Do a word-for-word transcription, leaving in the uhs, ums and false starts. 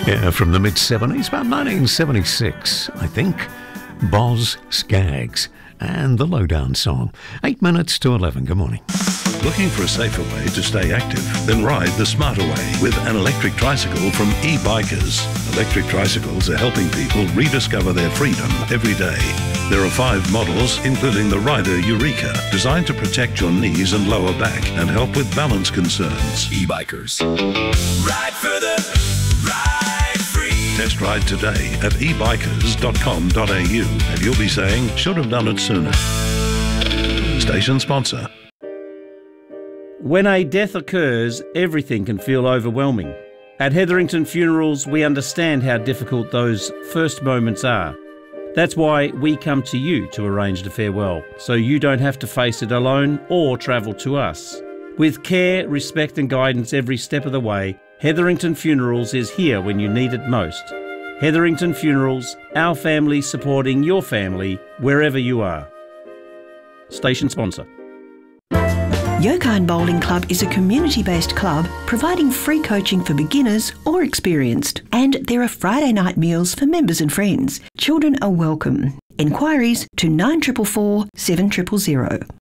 Yeah, from the mid seventies, about nineteen seventy-six, I think. Boz Scaggs and the Lowdown song. Eight minutes to eleven. Good morning. Looking for a safer way to stay active? Then ride the smarter way with an electric tricycle from e-bikers. Electric tricycles are helping people rediscover their freedom every day. There are five models, including the Rider Eureka, designed to protect your knees and lower back and help with balance concerns. E-bikers. Ride further, ride free. Test ride today at e bikers dot com dot a u and you'll be saying, should have done it sooner. Station sponsor. When a death occurs, everything can feel overwhelming. At Hetherington Funerals, we understand how difficult those first moments are. That's why we come to you to arrange the farewell, so you don't have to face it alone or travel to us. With care, respect and guidance every step of the way, Hetherington Funerals is here when you need it most. Hetherington Funerals, our family supporting your family wherever you are. Station sponsor. Yokine Bowling Club is a community-based club providing free coaching for beginners or experienced. And there are Friday night meals for members and friends. Children are welcome. Enquiries to nine four four four, seven zero zero zero.